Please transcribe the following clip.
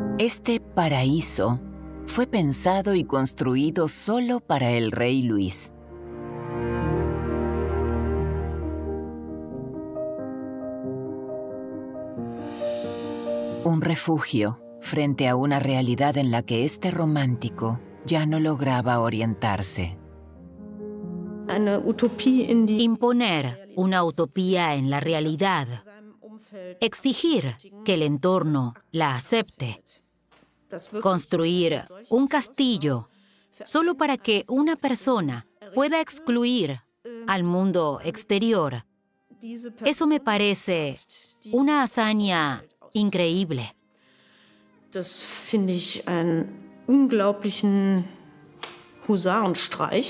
Este paraíso fue pensado y construido solo para el rey Luis. Un refugio frente a una realidad en la que este romántico ya no lograba orientarse. Imponer una utopía en la realidad. Exigir que el entorno la acepte. Construir un castillo solo para que una persona pueda excluir al mundo exterior. Eso me parece una hazaña increíble. Das finde ich einen unglaublichen Husarenstreich.